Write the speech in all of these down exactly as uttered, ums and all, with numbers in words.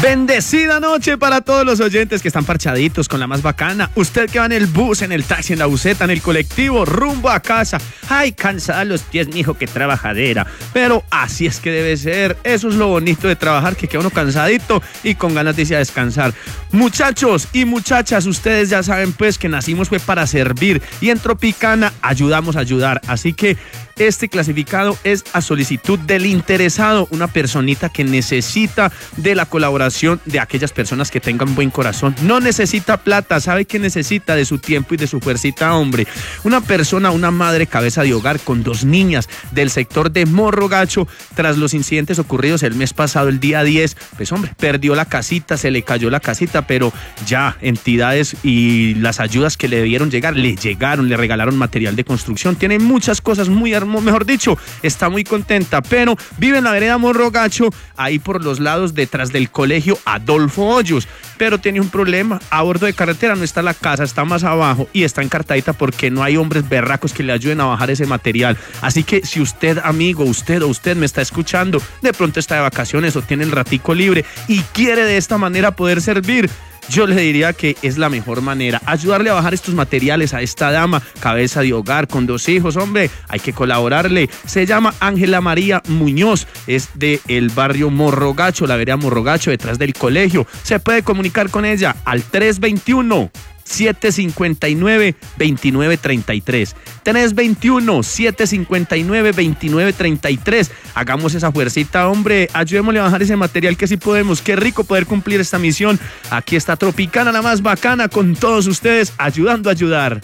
Bendecida noche para todos los oyentes que están parchaditos con la más bacana. Usted que va en el bus, en el taxi, en la buseta, en el colectivo, rumbo a casa. Ay, cansada los pies, mijo, qué trabajadera. Pero así es que debe ser. Eso es lo bonito de trabajar, que queda uno cansadito y con ganas de irse a descansar. Muchachos y muchachas, ustedes ya saben pues que nacimos fue para servir y en Tropicana ayudamos a ayudar. Así que este clasificado es a solicitud del interesado, una personita que necesita de la colaboración de aquellas personas que tengan buen corazón. No necesita plata, sabe que necesita de su tiempo y de su fuercita, hombre. Una persona, una madre cabeza de hogar con dos niñas del sector de Morro Gacho, tras los incidentes ocurridos el mes pasado, el día diez, pues hombre, perdió la casita, se le cayó la casita, pero ya entidades y las ayudas que le debieron llegar, le llegaron, le regalaron material de construcción, tiene muchas cosas muy hermosas. Mejor dicho, está muy contenta, pero vive en la vereda Morro Gacho, ahí por los lados detrás del colegio Adolfo Hoyos, pero tiene un problema, a bordo de carretera no está la casa, está más abajo y está encartadita porque no hay hombres berracos que le ayuden a bajar ese material. Así que si usted, amigo, usted o usted me está escuchando, de pronto está de vacaciones o tiene el ratico libre y quiere de esta manera poder servir, yo le diría que es la mejor manera, ayudarle a bajar estos materiales a esta dama, cabeza de hogar, con dos hijos, hombre, hay que colaborarle. Se llama Ángela María Muñoz, es del barrio Morro Gacho, la vereda Morro Gacho, detrás del colegio. Se puede comunicar con ella al tres veintiuno, siete cincuenta y nueve, veintinueve treinta y tres. tres veintiuno, siete cincuenta y nueve, veintinueve treinta y tres. Hagamos esa fuercita, hombre. Ayudémosle a bajar ese material que sí podemos. Qué rico poder cumplir esta misión. Aquí está Tropicana, la más bacana, con todos ustedes, ayudando a ayudar.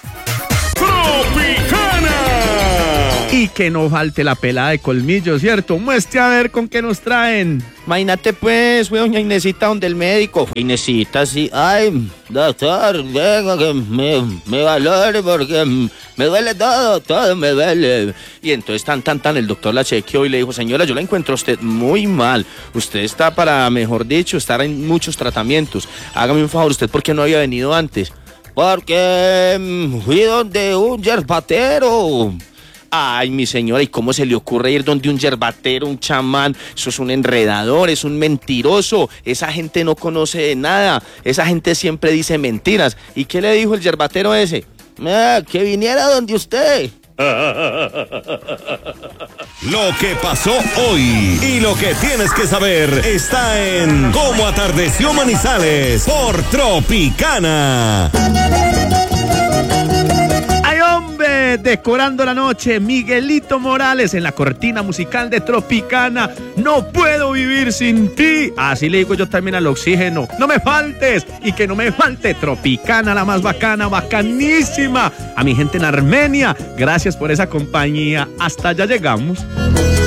¡Tropicana! Y que no falte la pelada de colmillo, ¿cierto? Muestre a ver con qué nos traen. Imagínate pues, fue doña Inesita donde el médico. Inesita, sí, ay, doctor, venga que me, me valore porque me duele todo, todo me duele. Y entonces tan, tan, tan, el doctor la chequeó y le dijo, señora, yo la encuentro a usted muy mal. Usted está para, mejor dicho, estar en muchos tratamientos. Hágame un favor, ¿usted por qué no había venido antes? Porque fui donde un yerbatero. Ay, mi señora, ¿y cómo se le ocurre ir donde un yerbatero, un chamán? Eso es un enredador, es un mentiroso. Esa gente no conoce de nada. Esa gente siempre dice mentiras. ¿Y qué le dijo el yerbatero ese? Ah, que viniera donde usted. Lo que pasó hoy y lo que tienes que saber está en Cómo Atardeció Manizales por Tropicana. Decorando la noche, Miguelito Morales en la cortina musical de Tropicana. No puedo vivir sin ti. Así le digo yo también al oxígeno. No me faltes y que no me falte Tropicana, la más bacana, bacanísima. A mi gente en Armenia, gracias por esa compañía. Hasta allá llegamos.